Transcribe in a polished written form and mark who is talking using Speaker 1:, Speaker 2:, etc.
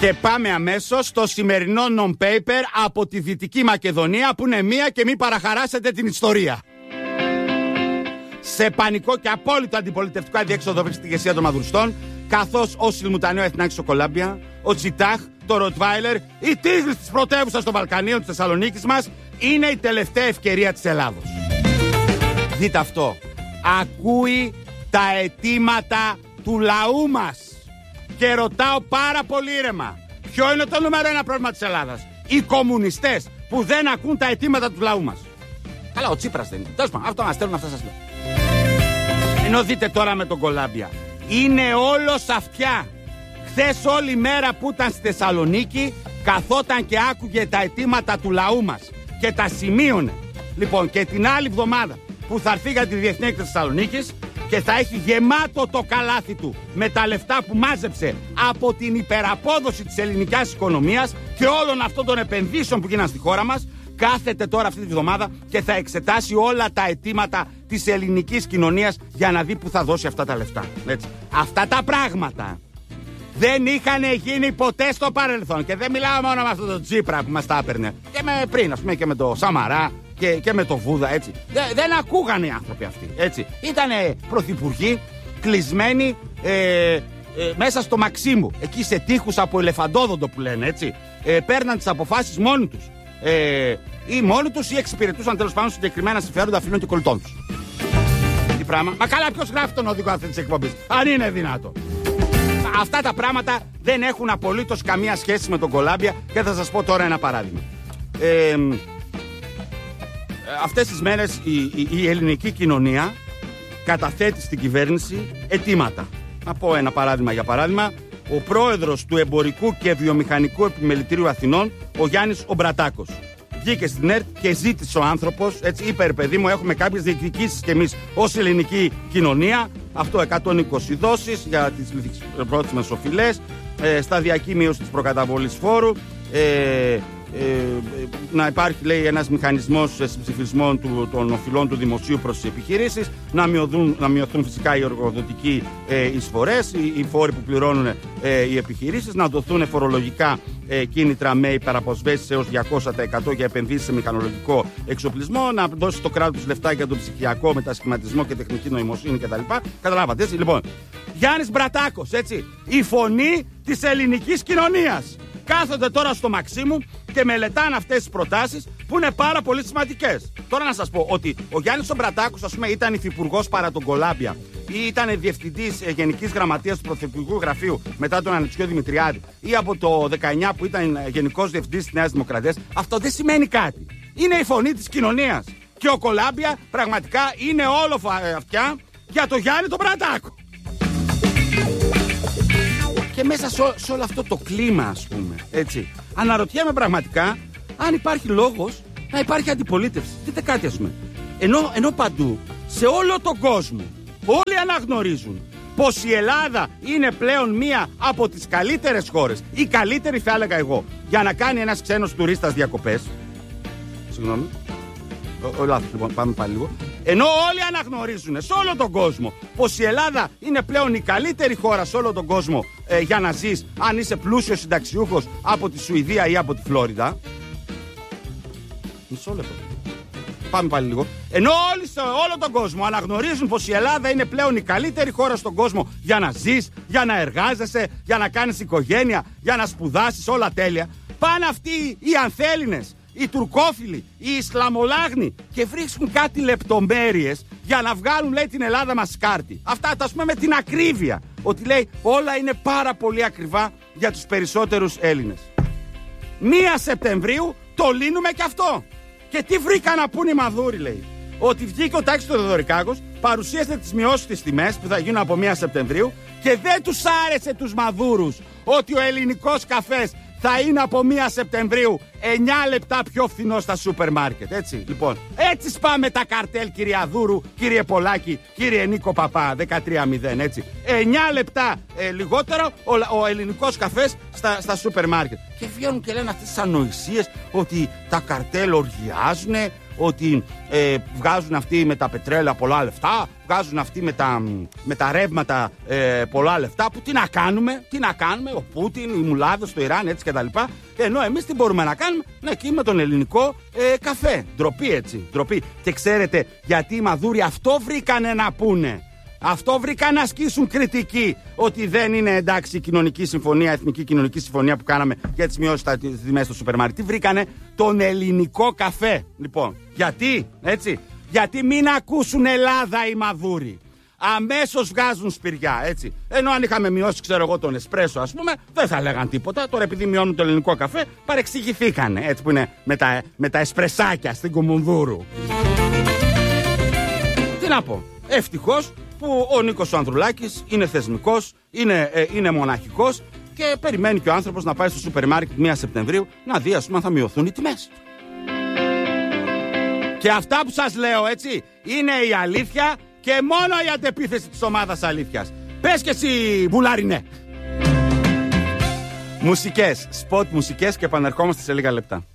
Speaker 1: Και πάμε αμέσως στο σημερινό non-paper από τη Δυτική Μακεδονία, που είναι μία και μην παραχαράσετε την ιστορία. Σε πανικό και απόλυτο αντιπολιτευτικό αδιέξοδο βρίσκεται η ηγεσία των Μαδουριστών, καθώς ο Σιλμουτανέο Εθνάκης στο Κολάμπια, ο Τσιτάχ, το Ροτβάιλερ, η τίτλη της πρωτεύουσας των Βαλκανίων της Θεσσαλονίκης μας είναι η τελευταία ευκαιρία της Ελλάδος. Δείτε αυτό. Ακούει τα αιτήματα του λαού μας. Και ρωτάω πάρα πολύ ήρεμα, ποιο είναι το νούμερο ένα πρόβλημα της Ελλάδας? Οι κομμουνιστές που δεν ακούν τα αιτήματα του λαού μας. Καλά, ο Τσίπρας δεν είναι. Τέλος πάντων, αυτό μας στέλνουν, αυτά σας λέω. Ενώ δείτε τώρα με τον Κολάμπια, είναι όλο αυτιά. Χθες όλη μέρα που ήταν στη Θεσσαλονίκη, καθόταν και άκουγε τα αιτήματα του λαού μας και τα σημείωνε. Λοιπόν, και την άλλη εβδομάδα που θα έρθει για τη Διεθνή Έκθεση Θεσσαλονίκης και θα έχει γεμάτο το καλάθι του με τα λεφτά που μάζεψε από την υπεραπόδοση της ελληνικής οικονομίας και όλων αυτών των επενδύσεων που γίναν στη χώρα μας, κάθεται τώρα αυτή τη βδομάδα και θα εξετάσει όλα τα αιτήματα της ελληνικής κοινωνίας για να δει που θα δώσει αυτά τα λεφτά. Έτσι. Αυτά τα πράγματα δεν είχαν γίνει ποτέ στο παρελθόν. Και δεν μιλάω μόνο με αυτόν τον Τσίπρα που μας τα έπαιρνε. Και με πριν, ας πούμε, και με το Σαμαρά και με το Βούδα, έτσι. Δεν ακούγανε οι άνθρωποι αυτοί, έτσι. Ήτανε πρωθυπουργοί κλεισμένοι μέσα στο Μαξίμου, εκεί σε τείχους από ελεφαντόδοντο που λένε, έτσι. Παίρναν τις αποφάσεις μόνοι τους. Ή μόνοι τους ή εξυπηρετούσαν τέλος πάντων συγκεκριμένα συμφέροντα φίλων και κολλητών τους. Τι πράγμα. Μα καλά, ποιος γράφει τον οδηγό αυτής της εκπομπής, αν είναι δυνατό? Αυτά τα πράγματα δεν έχουν απολύτως καμία σχέση με τον Κολάμπια και θα σας πω τώρα ένα παράδειγμα. Αυτές τις μέρες η ελληνική κοινωνία καταθέτει στην κυβέρνηση αιτήματα. Να πω ένα παράδειγμα για παράδειγμα. Ο πρόεδρος του Εμπορικού και Βιομηχανικού Επιμελητηρίου Αθηνών, ο Γιάννης Ομπρατάκος, βγήκε στην ΕΡΤ και ζήτησε ο άνθρωπος, έτσι, είπε, ρε παιδί μου, έχουμε κάποιες διεκδικήσεις κι εμείς ως ελληνική κοινωνία. Αυτό 120 δόσεις για τις πρόθυμες οφειλές, σταδιακή μείωση της προκαταβολής φόρου, να υπάρχει, λέει, ένας μηχανισμός συμψηφισμών των οφειλών του δημοσίου προς τις επιχειρήσεις, να μειωθούν φυσικά οι εργοδοτικοί εισφορές, οι φόροι που πληρώνουν οι επιχειρήσεις, να δοθούν φορολογικά κίνητρα με υπεραποσβέσεις έως 200% για επενδύσεις σε μηχανολογικό εξοπλισμό, να δώσει το κράτος λεφτά για τον ψηφιακό μετασχηματισμό και τεχνική νοημοσύνη κτλ. Καταλάβατε, έτσι. Λοιπόν, Γιάννης Μπρατάκος, έτσι, η φωνή της ελληνικής κοινωνίας. Κάθονται τώρα στο Μαξίμου και μελετάνε αυτές τις προτάσεις που είναι πάρα πολύ σημαντικές. Τώρα να σας πω ότι ο Γιάννης ο Μπρατάκος, ας πούμε, ήταν υφυπουργός παρά τον Κολάμπια ή ήταν διευθυντής γενικής γραμματείας του Πρωθυπουργικού Γραφείου μετά τον Ανετσιό Δημητριάδη ή από το 19 που ήταν γενικός διευθυντής της Νέας Δημοκρατίας, αυτό δεν σημαίνει κάτι. Είναι η φωνή της κοινωνίας. Και ο Κολάμπια πραγματικά είναι όλο αυτιά για τον Γιάννη τον Μπρατάκο. Και μέσα σε όλο αυτό το κλίμα, ας πούμε, έτσι, αναρωτιέμαι πραγματικά αν υπάρχει λόγος να υπάρχει αντιπολίτευση. Δείτε κάτι, ας πούμε. Ενώ παντού, σε όλο τον κόσμο, όλοι αναγνωρίζουν πως η Ελλάδα είναι πλέον μία από τις καλύτερες χώρες, η καλύτερη θα έλεγα εγώ, για να κάνει ένας ξένος τουρίστας διακοπές. Συγγνώμη. Λάθος, λοιπόν, πάμε πάλι λίγο. Ενώ όλοι αναγνωρίζουν σε όλο τον κόσμο πως η Ελλάδα είναι πλέον η καλύτερη χώρα σε όλο τον κόσμο για να ζεις, αν είσαι πλούσιος συνταξιούχος από τη Σουηδία ή από τη Φλόριντα. Μισό λεπτό. Πάμε πάλι λίγο. Ενώ όλοι σε όλο τον κόσμο αναγνωρίζουν πως η Ελλάδα είναι πλέον η καλύτερη χώρα στον κόσμο για να ζεις, για να εργάζεσαι, για να κάνεις οικογένεια, για να σπουδάσεις, όλα τέλεια. Πάνε αυτοί οι ανθέληνες, οι τουρκόφιλοι, οι Ισλαμολάγνοι και βρίσκουν κάτι λεπτομέρειες για να βγάλουν, λέει, την Ελλάδα μας σκάρτη. Αυτά τα, ας πούμε, με την ακρίβεια. Ότι, λέει, όλα είναι πάρα πολύ ακριβά για τους περισσότερους Έλληνες. 1 Σεπτεμβρίου το λύνουμε και αυτό. Και τι βρήκα να πούν οι Μαδούροι, λέει? Ότι βγήκε ο Τάκης Θεοδωρικάκος, παρουσίασε τις μειώσεις στις τιμές που θα γίνουν από 1 Σεπτεμβρίου και δεν τους άρεσε τους Μαδούρους ότι ο ελληνικός καφές θα είναι από 1 Σεπτεμβρίου 9 λεπτά πιο φθηνό στα σούπερ μάρκετ. Έτσι, λοιπόν. Έτσι σπάμε τα καρτέλ, κύριε Αδούρου, κύριε Πολάκη, κύριε Νίκο Παπά, 13-0, έτσι. 9 λεπτά λιγότερο ο ελληνικός καφές στα σούπερ μάρκετ. Και βγαίνουν και λένε αυτές τις ανοησίες ότι τα καρτέλ οργιάζουν, ότι βγάζουν αυτοί με τα πετρέλαια πολλά λεφτά, βγάζουν αυτοί με τα ρεύματα πολλά λεφτά. Που τι να κάνουμε, ο Πούτιν, οι μουλάδες στο Ιράν, έτσι κτλ. Ενώ εμείς τι μπορούμε να κάνουμε, να εκεί τον ελληνικό καφέ. Ντροπή, έτσι. Ντροπή. Και ξέρετε γιατί οι Μαδούροι αυτό βρήκανε να πούνε. Αυτό βρήκαν να ασκήσουν κριτική, ότι δεν είναι εντάξει η κοινωνική συμφωνία, εθνική κοινωνική συμφωνία που κάναμε για τις μειώσεις στα τιμές στο σούπερ μάρκετ. Τι βρήκανε? Τον ελληνικό καφέ. Λοιπόν, γιατί, έτσι, γιατί μην ακούσουν Ελλάδα οι Μαδούροι. Αμέσως βγάζουν σπηριά, έτσι. Ενώ αν είχαμε μειώσει, ξέρω εγώ, τον εσπρέσο, ας πούμε, δεν θα λέγαν τίποτα. Τώρα επειδή μειώνουν το ελληνικό καφέ, παρεξηγηθήκανε, έτσι, που είναι με τα εσπρεσάκια στην Κουμουνδούρου. Τι να πω, ευτυχώς που ο Νίκος ο Ανδρουλάκης είναι θεσμικός, είναι μοναχικός και περιμένει και ο άνθρωπος να πάει στο σούπερ μάρκετ 1 Σεπτεμβρίου να δει, ας πούμε, αν θα μειωθούν οι τιμές. Και αυτά που σας λέω, έτσι, είναι η αλήθεια και μόνο η αντεπίθεση της ομάδας αλήθειας. Πες και εσύ, Βουλάρινε. Μουσικές, σποτ μουσικές και επανερχόμαστε σε λίγα λεπτά.